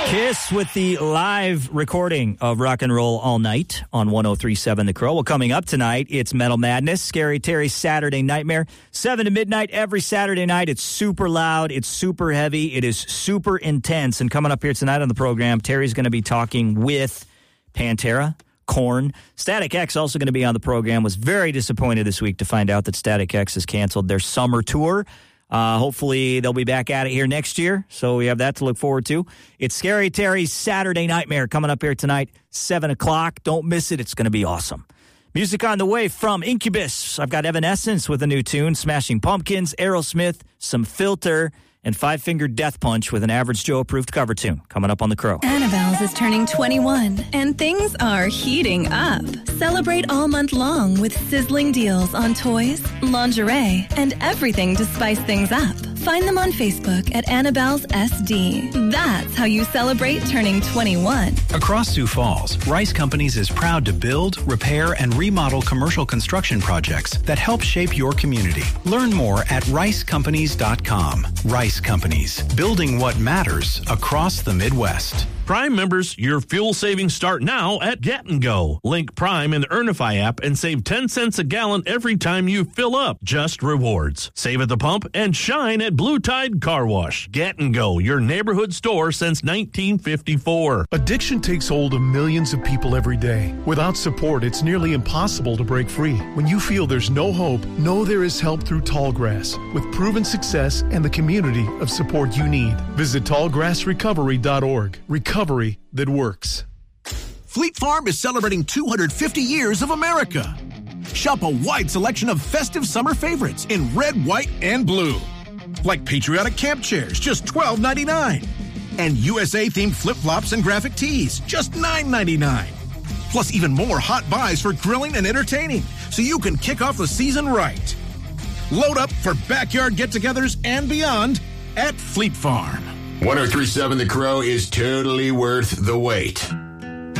Kiss with the live recording of Rock and Roll All Night on 103.7 The Crow. Well, coming up tonight, it's Metal Madness, Scary Terry's Saturday Nightmare, 7 to midnight every Saturday night. It's super loud, it's super heavy, it is super intense. And coming up here tonight on the program, Terry's going to be talking with Pantera, Korn. Static X also going to be on the program. Was very disappointed this week to find out that Static X has canceled their summer tour. Hopefully they'll be back at it here next year, so we have that to look forward to. It's Scary Terry's Saturday Nightmare coming up here tonight, 7 o'clock. Don't miss it. It's going to be awesome. Music on the way from Incubus. I've got Evanescence with a new tune, Smashing Pumpkins, Aerosmith, some Filter, and Five Finger Death Punch with an Average Joe approved cover tune coming up on The Crow. Annabelle's is turning 21, and things are heating up. Celebrate all month long with sizzling deals on toys, lingerie, and everything to spice things up. Find them on Facebook at Annabelle's SD. That's how you celebrate turning 21. Across Sioux Falls, Rice Companies is proud to build, repair, and remodel commercial construction projects that help shape your community. Learn more at ricecompanies.com. Rice Companies, building what matters across the Midwest. Prime members, your fuel savings start now at Get & Go. Link Prime in the Earnify app and save 10 cents a gallon every time you fill up. Just rewards. Save at the pump and shine at Blue Tide Car Wash. Get & Go, your neighborhood store since 1954. Addiction takes hold of millions of people every day. Without support, it's nearly impossible to break free. When you feel there's no hope, know there is help through Tallgrass, with proven success and the community of support you need. Visit tallgrassrecovery.org. Recovery that works. Fleet Farm is celebrating 250 years of America. Shop a wide selection of festive summer favorites in red, white, and blue. Like patriotic camp chairs, just $12.99. And USA-themed flip-flops and graphic tees, just $9.99. Plus even more hot buys for grilling and entertaining, so you can kick off the season right. Load up for backyard get-togethers and beyond at Fleet Farm. 103.7 The Crow is totally worth the wait.